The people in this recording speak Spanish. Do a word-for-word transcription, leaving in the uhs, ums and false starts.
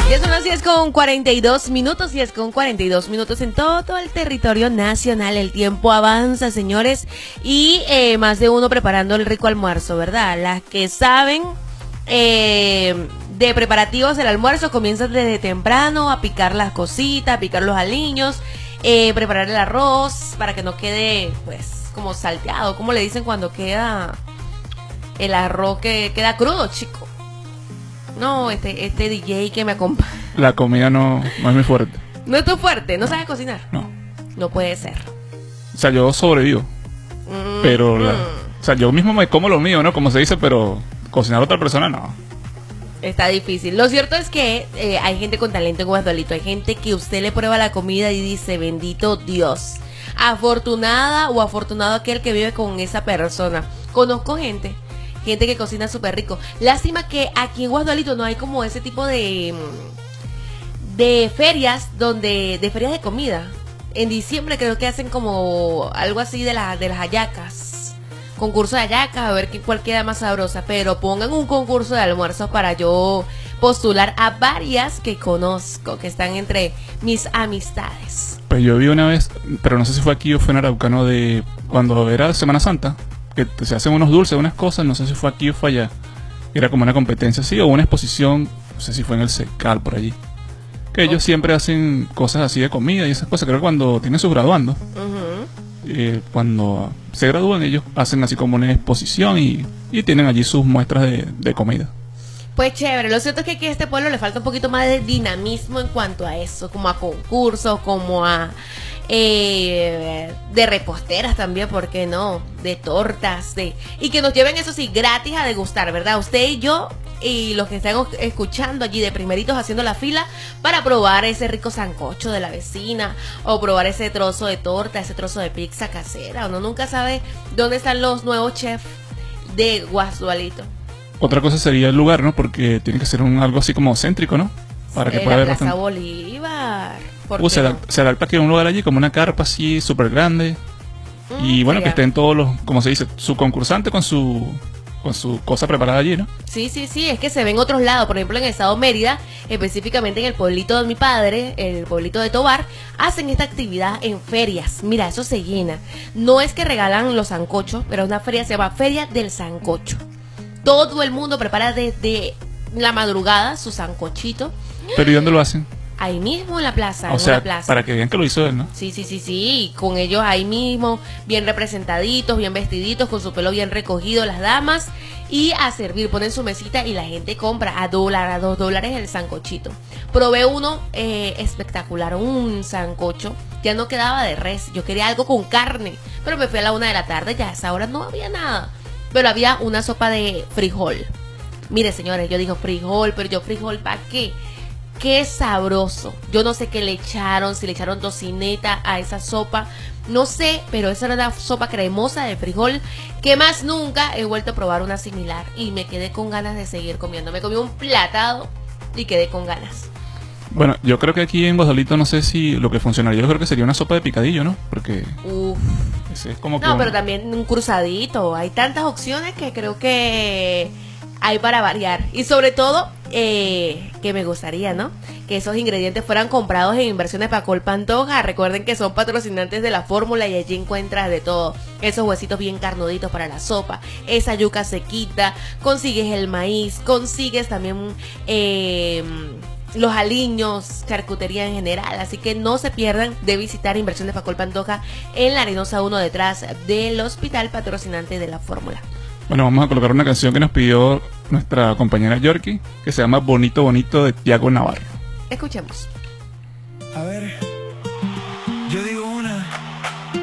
Ya son las diez con cuarenta y dos minutos, diez con cuarenta y dos minutos en todo, todo el territorio nacional. El tiempo avanza, señores, y eh, más de uno preparando el rico almuerzo, ¿verdad? Las que saben eh, de preparativos del almuerzo comienzan desde temprano a picar las cositas, a picar los aliños, eh, preparar el arroz para que no quede, pues, como salteado. ¿Cómo le dicen cuando queda el arroz que queda crudo, chico? No, este, este D J que me acompaña. La comida no, no es muy fuerte. ¿No es tu fuerte? ¿No sabes cocinar? No. No puede ser. O sea, yo sobrevivo. Mm, Pero, la, mm. o sea, yo mismo me como lo mío, ¿no? Como se dice, pero cocinar a otra persona, no. Está difícil. Lo cierto es que eh, hay gente con talento en Guasdualito. Hay gente que usted le prueba la comida y dice, bendito Dios. Afortunada o afortunado aquel que vive con esa persona. Conozco gente. Gente que cocina súper rico. Lástima que aquí en Guasdualito no hay como ese tipo de de ferias donde de ferias de comida. En diciembre creo que hacen como algo así de, la, de las hallacas. Concurso de hallacas, a ver qué, cuál queda más sabrosa. Pero pongan un concurso de almuerzos para yo postular a varias que conozco, que están entre mis amistades. Pues yo vi una vez, pero no sé si fue aquí o fue en Araucano, de cuando era Semana Santa, que se hacen unos dulces, unas cosas, no sé si fue aquí o fue allá. Era como una competencia así, o una exposición, no sé si fue en el Secal por allí. Que ellos okay. siempre hacen cosas así de comida y esas cosas. Creo que cuando tienen sus graduandos, uh-huh. eh, cuando se gradúan ellos hacen así como una exposición y, y tienen allí sus muestras de, de comida. Pues chévere, lo cierto es que aquí a este pueblo le falta un poquito más de dinamismo en cuanto a eso, como a concursos, como a eh, de reposteras también, ¿por qué no? De tortas, de y que nos lleven eso sí gratis a degustar, ¿verdad? Usted y yo y los que están escuchando allí de primeritos haciendo la fila para probar ese rico sancocho de la vecina o probar ese trozo de torta, ese trozo de pizza casera. Uno nunca sabe dónde están los nuevos chefs de Guasdualito. Otra cosa sería el lugar, ¿no? Porque tiene que ser un algo así como céntrico, ¿no? Para que pueda haber Plaza bastante... Bolívar. Uh, se, adapta, se adapta que un lugar allí como una carpa así súper grande. Mm, y bueno, que estén todos los, como se dice, su concursante con su con su cosa preparada allí, ¿no? Sí, sí, sí, es que se ve en otros lados, por ejemplo en el estado Mérida, específicamente en el pueblito de mi padre, el pueblito de Tobar, hacen esta actividad en ferias. Mira, eso se llena. No es que regalan los sancochos, pero una feria se llama Feria del Sancocho. Todo el mundo prepara desde la madrugada su sancochito. ¿Pero y dónde lo hacen? Ahí mismo en la plaza, o en sea, una plaza. Para que vean que lo hizo él, ¿no? Sí, sí, sí, sí. Con ellos ahí mismo, bien representaditos, bien vestiditos, con su pelo bien recogido, las damas. Y a servir, ponen su mesita y la gente compra a dólar, a dos dólares el sancochito. Probé uno eh, espectacular, un sancocho. Ya no quedaba de res, yo quería algo con carne. Pero me fui a la una de la tarde, ya a esa hora no había nada. Pero había una sopa de frijol. Mire, señores, yo digo frijol, pero yo frijol, ¿para qué? Qué sabroso. Yo no sé qué le echaron, si le echaron tocineta a esa sopa. No sé, pero esa era una sopa cremosa de frijol que más nunca he vuelto a probar una similar. Y me quedé con ganas de seguir comiendo. Me comí un platado y quedé con ganas. Bueno, yo creo que aquí en Guasdualito no sé si lo que funcionaría, yo creo que sería una sopa de picadillo, ¿no? Porque... Uf. Ese es como que no, un... pero también un cruzadito. Hay tantas opciones que creo que hay para variar. Y sobre todo, eh, que me gustaría, ¿no? Que esos ingredientes fueran comprados en Inversiones Pacol Pantoja. Recuerden que son patrocinantes de la fórmula y allí encuentras de todo. Esos huesitos bien carnuditos para la sopa, esa yuca sequita, consigues el maíz, consigues también... Eh, los aliños, charcutería en general, así que no se pierdan de visitar Inversiones Pacol Pantoja en la Arenosa uno detrás del hospital patrocinante de la fórmula. Bueno, vamos a colocar una canción que nos pidió nuestra compañera Yorkie, que se llama Bonito Bonito de Tiago Navarro. Escuchemos. A ver, yo digo una,